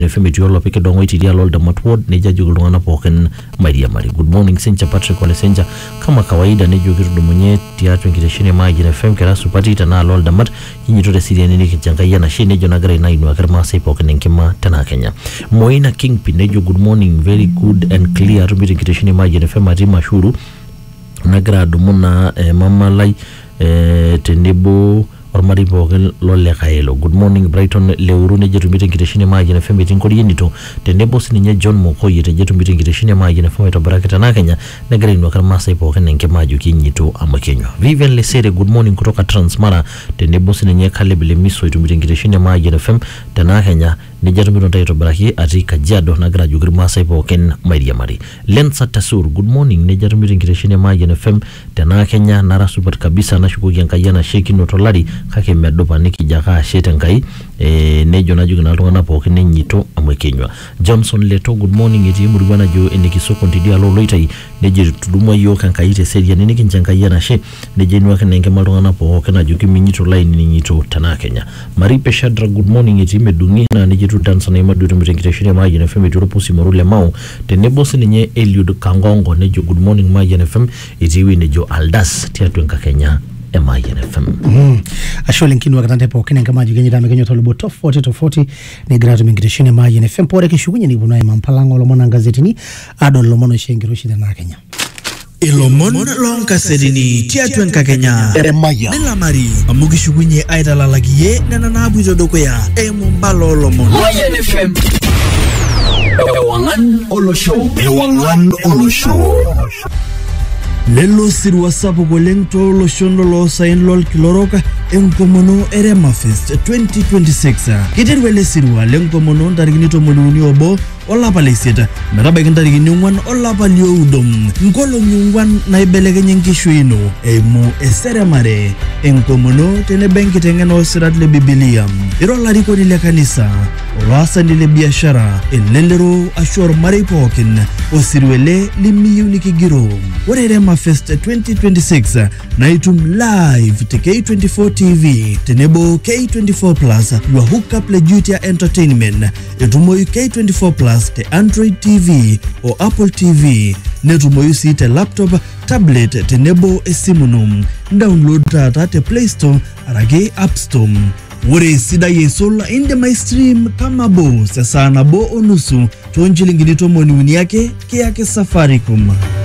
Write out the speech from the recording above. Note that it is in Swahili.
Femeti yolo peke dongo iti dia lolda matwod neja jugulungana poken Maria Mari. Good morning Senja Patrick Wale Senja kama kawaida nejo kirudu mwenye tiatu nkiteshine maji na FM kera supati itana lolda mat yinyi tote siria nini kichangaya na shi nejo nagara inainu wa karma sai poken nkima tana Kenya. Moina Kingpin nejo good morning very good and clear rumiti nkiteshine maji na FM Marima Shuru nagara dumuna mama lai tenebo Ormari Bogel Lolle Kaelo. Good morning Brighton Leuru nejetu meeting kiteshine maji na fembe tinkoli yenito tenebo sininye John Mokoye tejetu meeting kiteshine maji na fembe to baraketa na Kenya na gari nwakar masai poken nke maju kinyito ama Kenya. Vivian Lesere good morning kutoka Transmara tenebo sininye Kalebele Miso itu meeting kiteshine maji na fembe tana Kenya nejetu meeting to baraki ati Kajiado na gara jugir masai poken Maria Mari. Lensa Tasur good morning nejetu meeting kiteshine maji na fembe tana Kenya nara super kabisa na shukuki yankayana sheki notolari kake medopa niki jaka shete ngai nejo na jugu na lungana po kene nyito amwekenywa. Johnson Leto good morning iti murugwana jo eneki soko ntidia lolo itai neje tudumwa yo kankaite seria neneki nchankaya na she neje nwa kene nke malungana po kena juki minyito line ni nyito tana Kenya. Maripe Shadra good morning iti medungi na neje tu dansa na imadu tumitengiteshine maji na FM turopusi morule mao tenebosi nenye Eliud Kangongo nejo good morning maji na FM iti wi nejo Aldas tiatu nka Kenya MINFM. Ashole nkinu wakatante po kene nga maji genyida megenyo tolubo top 40 ni gratu mingiteshine MINFM pore kishukunye ni bunaye mampalango lomona ngazetini adon lomono shengiro shida na Kenya. Ilomon lonka sedini tiatu nka Kenya Eremaya Nila Mari amugi shukunye aida lalagiye nana nabu izodoko ya mumbalo lomon MINFM Ewangan Olosho Lelo sirwa sapo golento lo shondo lo sain lol kiloroka enkomono Erema Fest 2026 kiterwele sirwa lenkomono ndarigito moluni obo ola paleseta meraba kindarigini ngwan ola palio udom ngolo nyungwan na ibelegenye nkishwino emu eseremare enkomono tene benki tengeno sirat le Biblia irola riko ni le kanisa olasa ni le biashara elelero ashor maripokin osirwele limiyu nikigiro Erema Fest 2026 na itum live te K24 TV tenebo K24 Plus your hookup le duty entertainment etumo K24 Plus te Android TV o Apple TV netumo yusi te laptop tablet tenebo esimunum download data te Play Store arage App Store Wore sida yesola inde my stream kama bo sasa na bo onusu tonjilingini to moni yake Safaricom.